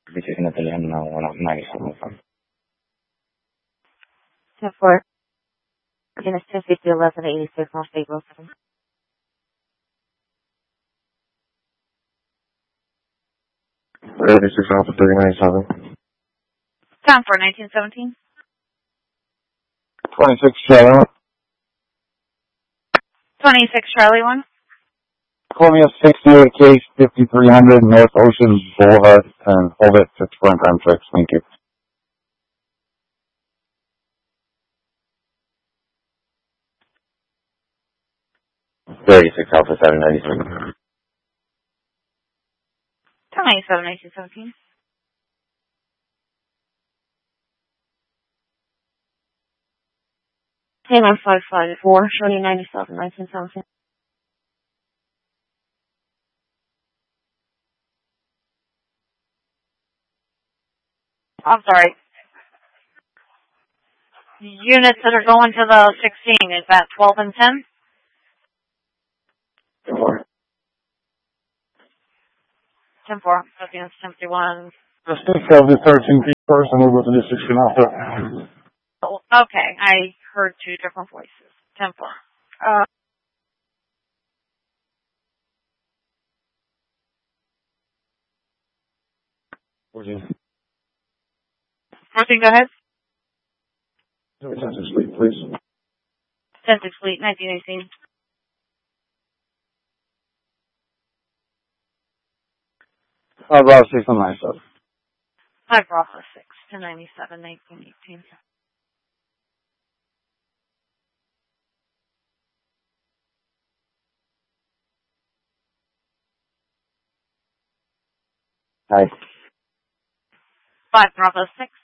Vicino italiano 97. 10-4. Units 1050, 1186, North State Wilson. This is Alpha 397. Time for 1917. 26 Charlie. 26 Charlie 1. Columbia 68 case 5300 North Ocean Boulevard and hold it 54 and time 6. Thank you. 36 Alpha 793. 27 1917. Taylor 554, Shorty 97 1917. I'm sorry. Units that are going to the 16, is that 12 and 10? 10-4. Okay, that's 10-1. Just of the 13 feet first and over to the 16 Alpha. Oh, okay, I heard two different voices. 10-4. Where's he? 14, go ahead. Census Fleet, please. Census Fleet, 1918. Bravo 6 on my stuff. 5 Bravo 6, 1097, 1918. Hi. 5 Bravo 6,